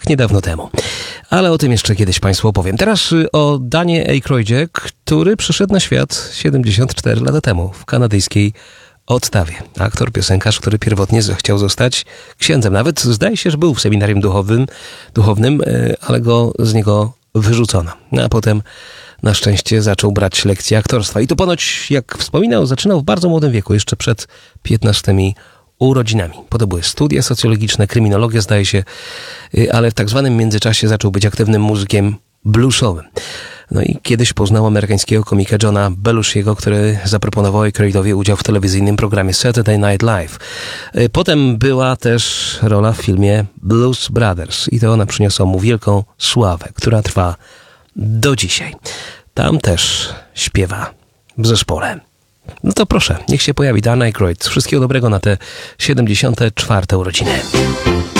tak niedawno temu. Ale o tym jeszcze kiedyś Państwu opowiem. Teraz o Danie Aykroydzie, który przyszedł na świat 74 lata temu w kanadyjskiej Ottawie. Aktor, piosenkarz, który pierwotnie chciał zostać księdzem. Nawet zdaje się, że był w seminarium duchownym, ale go z niego wyrzucono. A potem na szczęście zaczął brać lekcje aktorstwa. I to ponoć, jak wspominał, zaczynał w bardzo młodym wieku, jeszcze przed 15 urodzinami. Potem były studia socjologiczne, kryminologia zdaje się, ale w tak zwanym międzyczasie zaczął być aktywnym muzykiem bluesowym. No i kiedyś poznał amerykańskiego komika Johna Belushiego, który zaproponował Aykroydowi udział w telewizyjnym programie Saturday Night Live. Potem była też rola w filmie Blues Brothers i to ona przyniosła mu wielką sławę, która trwa do dzisiaj. Tam też śpiewa w zespole. No to proszę, niech się pojawi Dan Aykroyd. Wszystkiego dobrego na te 74. urodziny.